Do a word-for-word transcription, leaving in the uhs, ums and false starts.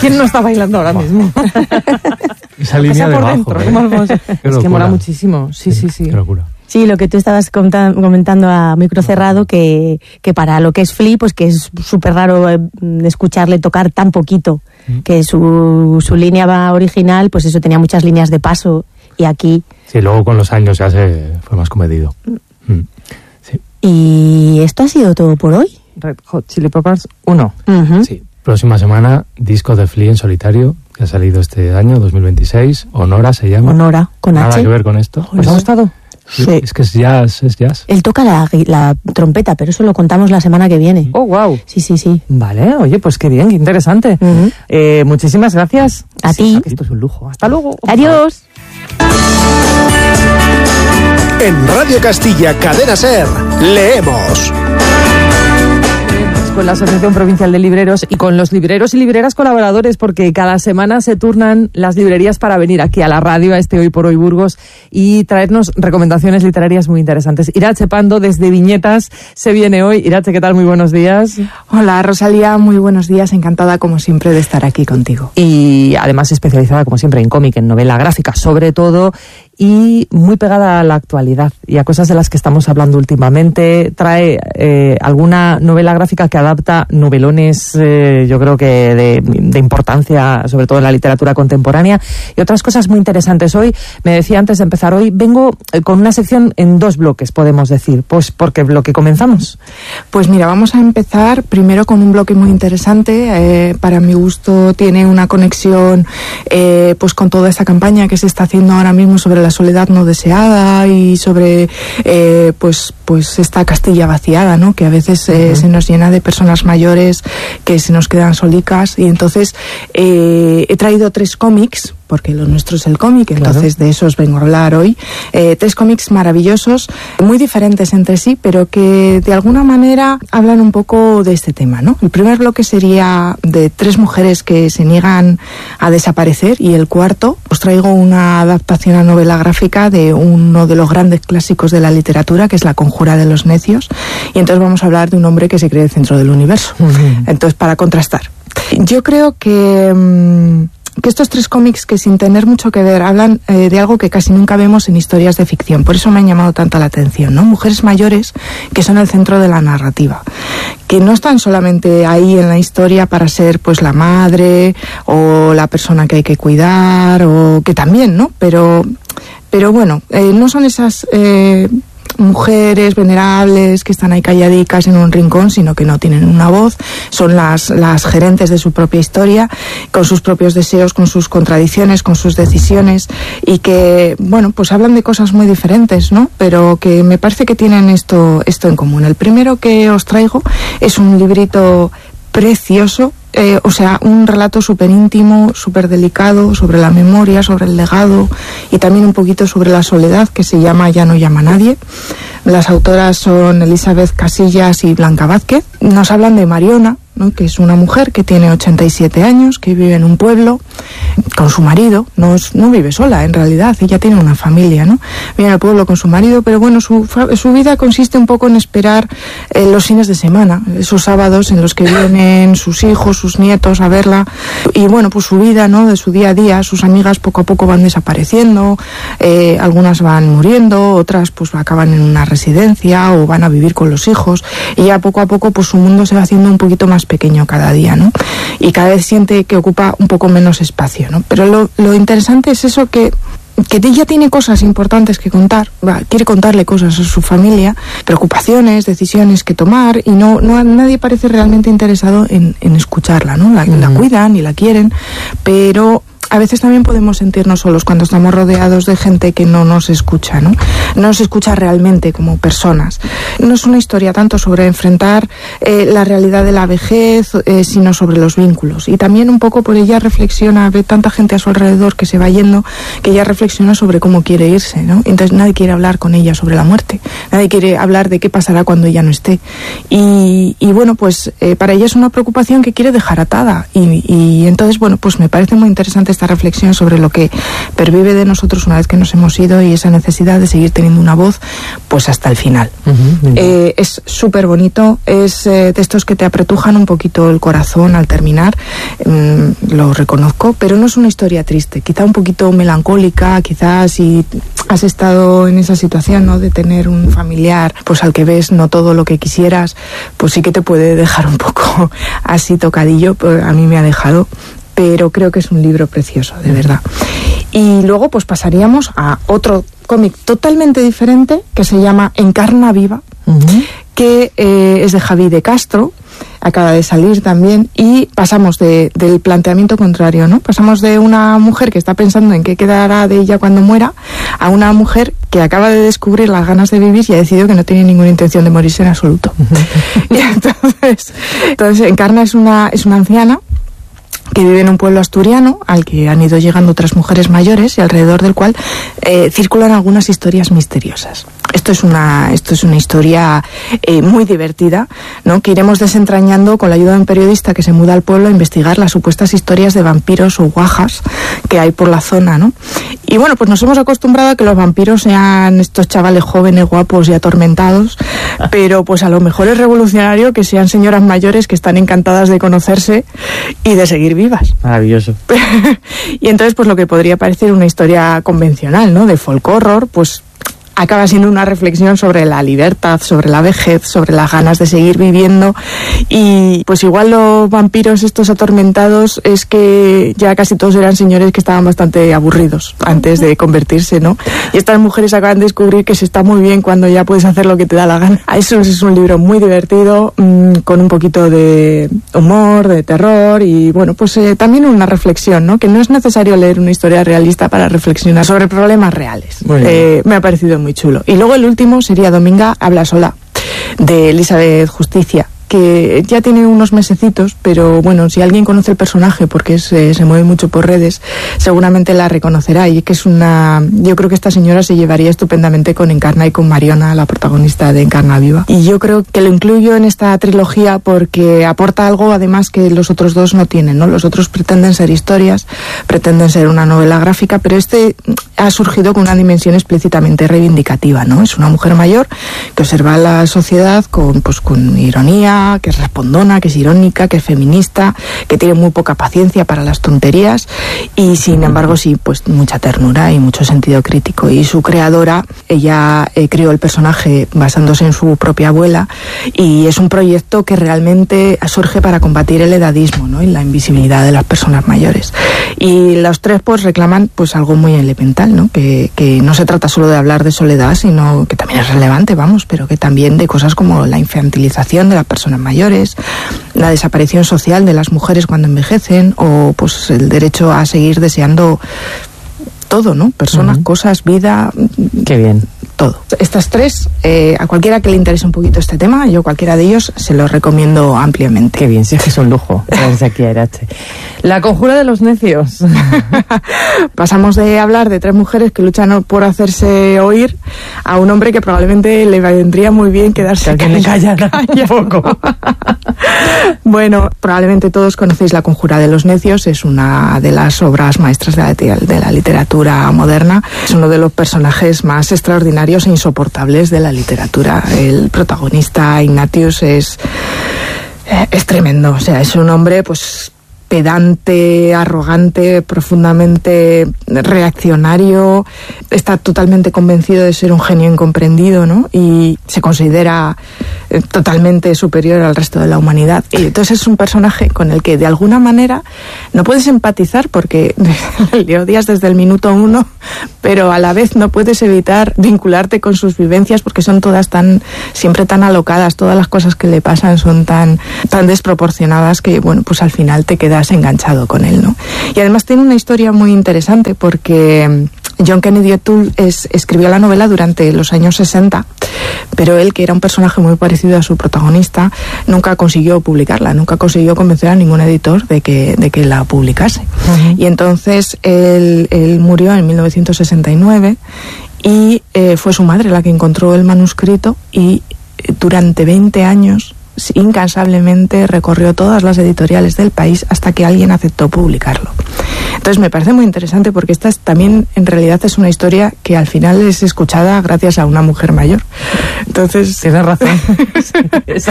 ¿Quién no está bailando ahora mismo? Esa línea de abajo, ¿eh? Es que mola muchísimo, sí, sí, sí. Qué locura. Sí, lo que tú estabas comentando a micro cerrado, que, que para lo que es Flea, pues que es súper raro escucharle tocar tan poquito, mm. que su, su línea va original, pues eso, tenía muchas líneas de paso, y aquí... Sí, luego con los años ya se fue más comedido. Mm. Sí. Y esto ha sido todo por hoy. Red Hot Chili Peppers uno. Uh-huh. Sí, próxima semana, disco de Flea en solitario, que ha salido este año, dos mil veintiséis, Honora se llama. Honora, con Nada H. que ver con esto. ¿Os ha gustado? Sí. Es que es jazz, es jazz. Él toca la, la trompeta, pero eso lo contamos la semana que viene. Oh, wow. Sí, sí, sí. Vale, oye, pues qué bien, qué interesante. Uh-huh. eh, muchísimas gracias. A sí, ti. Esto es un lujo. Hasta luego. Adiós. En Radio Castilla, Cadena SER, leemos. Con la Asociación Provincial de Libreros y con los libreros y libreras colaboradores, porque cada semana se turnan las librerías para venir aquí a la radio, a este Hoy por Hoy Burgos, y traernos recomendaciones literarias muy interesantes. Irache Pando, desde Viñetas, se viene hoy. Irache, ¿qué tal? Muy buenos días. Hola, Rosalía, muy buenos días. Encantada, como siempre, de estar aquí contigo. Y además especializada, como siempre, en cómic, en novela gráfica, sobre todo, y muy pegada a la actualidad y a cosas de las que estamos hablando últimamente. Trae eh, alguna novela gráfica que adapta novelones, eh, yo creo que de, de importancia, sobre todo en la literatura contemporánea, y otras cosas muy interesantes. Hoy, me decía antes de empezar, hoy vengo eh, con una sección en dos bloques, podemos decir. Pues porque bloque comenzamos. Pues mira, vamos a empezar primero con un bloque muy interesante. Eh, para mi gusto tiene una conexión eh, pues con toda esta campaña que se está haciendo ahora mismo sobre la soledad no deseada y sobre eh, pues pues esta Castilla vaciada, ¿no? Que a veces eh, uh-huh. se nos llena de personas mayores que se nos quedan solicas, y entonces eh, he traído tres cómics, porque lo nuestro es el cómic, entonces claro. De eso os vengo a hablar hoy. Eh, tres cómics maravillosos, muy diferentes entre sí, pero que de alguna manera hablan un poco de este tema, ¿no? El primer bloque sería de tres mujeres que se niegan a desaparecer, y el cuarto os traigo una adaptación a novela gráfica de uno de los grandes clásicos de la literatura, que es La Conjura de los Necios, y entonces vamos a hablar de un hombre que se cree el centro del universo. Uh-huh. Entonces, para contrastar, yo creo que... Mmm, que estos tres cómics, que sin tener mucho que ver, hablan eh, de algo que casi nunca vemos en historias de ficción. Por eso me han llamado tanto la atención, ¿no? Mujeres mayores que son el centro de la narrativa, que no están solamente ahí en la historia para ser pues la madre o la persona que hay que cuidar, o que también, ¿no? Pero, pero bueno, eh, no son esas... Eh, mujeres venerables que están ahí calladicas en un rincón, sino que no tienen una voz, son las, las gerentes de su propia historia, con sus propios deseos, con sus contradicciones, con sus decisiones, y que, bueno, pues hablan de cosas muy diferentes, ¿no? Pero que me parece que tienen esto, esto en común. El primero que os traigo es un librito precioso, eh, o sea, un relato súper íntimo, súper delicado, sobre la memoria, sobre el legado, y también un poquito sobre la soledad, que se llama Ya no llama a nadie. Las autoras son Elizabeth Casillas y Blanca Vázquez. Nos hablan de Mariona, ¿no? Que es una mujer que tiene ochenta y siete años, que vive en un pueblo con su marido. No, es, no vive sola, en realidad, ella tiene una familia, ¿no? Vive en el pueblo con su marido, pero bueno, su, su vida consiste un poco en esperar eh, los fines de semana, esos sábados en los que vienen sus hijos, sus nietos a verla, y bueno, pues su vida, ¿no? De su día a día. Sus amigas poco a poco van desapareciendo, eh, algunas van muriendo, otras pues acaban en una residencia o van a vivir con los hijos, y ya poco a poco pues su mundo se va haciendo un poquito más pequeño cada día, ¿no? Y cada vez siente que ocupa un poco menos espacio, ¿no? Pero lo, lo interesante es eso, que que ella tiene cosas importantes que contar, va, quiere contarle cosas a su familia, preocupaciones, decisiones que tomar, y no, no nadie parece realmente interesado en, en escucharla, ¿no? La, uh-huh. la cuidan y la quieren, pero a veces también podemos sentirnos solos cuando estamos rodeados de gente que no nos escucha, ¿no? No nos escucha realmente como personas. No es una historia tanto sobre enfrentar eh, la realidad de la vejez, eh, sino sobre los vínculos. Y también un poco por ella reflexiona, ve tanta gente a su alrededor que se va yendo, que ella reflexiona sobre cómo quiere irse, ¿no? Entonces nadie quiere hablar con ella sobre la muerte, nadie quiere hablar de qué pasará cuando ella no esté. Y, y bueno, pues eh, para ella es una preocupación que quiere dejar atada. Y, y entonces, bueno, pues me parece muy interesante esta esta reflexión sobre lo que pervive de nosotros una vez que nos hemos ido y esa necesidad de seguir teniendo una voz pues hasta el final. Uh-huh, eh, es súper bonito, es eh, de estos que te apretujan un poquito el corazón al terminar, mm, lo reconozco, pero no es una historia triste, quizá un poquito melancólica, quizás si has estado en esa situación, ¿no?, de tener un familiar pues al que ves no todo lo que quisieras, pues sí que te puede dejar un poco así tocadillo. A mí me ha dejado, pero creo que es un libro precioso, de verdad. Y luego pues pasaríamos a otro cómic totalmente diferente que se llama Encarna Viva, uh-huh. que eh, es de Javi de Castro, acaba de salir también, y pasamos de, del planteamiento contrario, ¿no? Pasamos de una mujer que está pensando en qué quedará de ella cuando muera, a una mujer que acaba de descubrir las ganas de vivir y ha decidido que no tiene ninguna intención de morirse en absoluto. Y entonces, entonces Encarna es una, es una anciana que vive en un pueblo asturiano al que han ido llegando otras mujeres mayores y alrededor del cual eh, circulan algunas historias misteriosas. Esto es una, esto es una historia eh, muy divertida, ¿no?, que iremos desentrañando con la ayuda de un periodista que se muda al pueblo a investigar las supuestas historias de vampiros o guajas que hay por la zona, ¿no? Y bueno, pues nos hemos acostumbrado a que los vampiros sean estos chavales jóvenes, guapos y atormentados, pero pues a lo mejor es revolucionario que sean señoras mayores que están encantadas de conocerse y de seguir vivas. Maravilloso. Y entonces pues lo que podría parecer una historia convencional, ¿no?, de folk horror, pues acaba siendo una reflexión sobre la libertad, sobre la vejez, sobre las ganas de seguir viviendo. Y pues igual los vampiros estos atormentados es que ya casi todos eran señores que estaban bastante aburridos antes de convertirse, ¿no? Y estas mujeres acaban de descubrir que se está muy bien cuando ya puedes hacer lo que te da la gana. Eso es un libro muy divertido, mmm, con un poquito de humor, de terror y bueno, pues eh, también una reflexión, ¿no? Que no es necesario leer una historia realista para reflexionar sobre problemas reales. Eh, me ha parecido muy chulo. Y luego el último sería Dominga habla sola, de Elizabeth Justicia, que ya tiene unos mesecitos, pero bueno, si alguien conoce el personaje porque es, eh, se mueve mucho por redes, seguramente la reconocerá. Y que es una, yo creo que esta señora se llevaría estupendamente con Encarna y con Mariona, la protagonista de Encarna Viva. Y yo creo que lo incluyo en esta trilogía porque aporta algo además que los otros dos no tienen, ¿no? Los otros pretenden ser historias, pretenden ser una novela gráfica, pero este ha surgido con una dimensión explícitamente reivindicativa, ¿no? Es una mujer mayor que observa la sociedad con, pues, con ironía, que es respondona, que es irónica, que es feminista, que tiene muy poca paciencia para las tonterías y sin embargo sí, pues mucha ternura y mucho sentido crítico. Y su creadora, ella eh, creó el personaje basándose en su propia abuela y es un proyecto que realmente surge para combatir el edadismo, ¿no?, y la invisibilidad de las personas mayores. Y los tres pues reclaman pues algo muy elemental, ¿no?, que, que no se trata solo de hablar de soledad, sino que también es relevante, vamos, pero que también de cosas como la infantilización de las personas mayores, la desaparición social de las mujeres cuando envejecen o pues el derecho a seguir deseando todo, ¿no? Personas, uh-huh. cosas, vida. Qué bien. Todo. Estas tres, eh, a cualquiera que le interese un poquito este tema, yo cualquiera de ellos se los recomiendo ampliamente. Qué bien, sí, es que es un lujo. Aquí a Irache. La conjura de los necios. Pasamos de hablar de tres mujeres que luchan por hacerse oír a un hombre que probablemente le vendría muy bien quedarse callado un poco. Bueno, probablemente todos conocéis La conjura de los necios, es una de las obras maestras de la, de la literatura moderna, es uno de los personajes más extraordinarios e insoportables de la literatura. El protagonista, Ignatius, es, es tremendo, o sea, es un hombre pues pedante, arrogante, profundamente reaccionario, está totalmente convencido de ser un genio incomprendido, ¿no? Y se considera eh, totalmente superior al resto de la humanidad. Y entonces es un personaje con el que de alguna manera no puedes empatizar porque le odias desde el minuto uno, pero a la vez no puedes evitar vincularte con sus vivencias porque son todas tan, siempre tan alocadas, todas las cosas que le pasan son tan, tan desproporcionadas que, bueno, pues al final te quedas enganchado con él, ¿no? Y además tiene una historia muy interesante porque John Kennedy O'Toole es, escribió la novela durante los años sesenta, pero él, que era un personaje muy parecido a su protagonista, nunca consiguió publicarla, nunca consiguió convencer a ningún editor de que, de que la publicase. Uh-huh. Y entonces él, él murió en mil novecientos sesenta y nueve y eh, fue su madre la que encontró el manuscrito y durante veinte años incansablemente recorrió todas las editoriales del país hasta que alguien aceptó publicarlo. Entonces me parece muy interesante porque esta es, también en realidad es una historia que al final es escuchada gracias a una mujer mayor. Entonces... Tienes razón. Esa,